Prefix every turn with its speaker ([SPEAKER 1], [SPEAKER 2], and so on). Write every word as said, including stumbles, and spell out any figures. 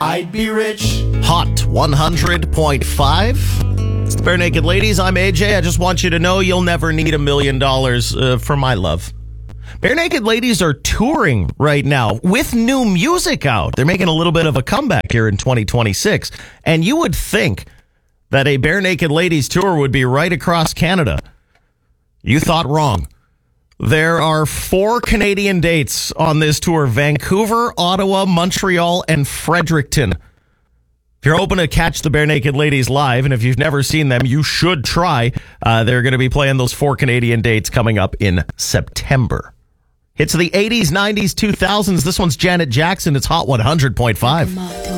[SPEAKER 1] I'd be rich.
[SPEAKER 2] Hot one hundred point five. It's the Bare Naked Ladies. I'm A J. I just want you to know you'll never need a million dollars uh, for my love. Bare Naked Ladies are touring right now with new music out. They're making a little bit of a comeback here in twenty twenty-six. And you would think that a Bare Naked Ladies tour would be right across Canada. You thought wrong. There are four Canadian dates on this tour: Vancouver, Ottawa, Montreal, and Fredericton. If you're hoping to catch the Bare Naked Ladies live, and if you've never seen them, you should try. Uh, they're going to be playing those four Canadian dates coming up in September. Hits of the eighties, nineties, two thousands. This one's Janet Jackson. It's Hot one hundred point five.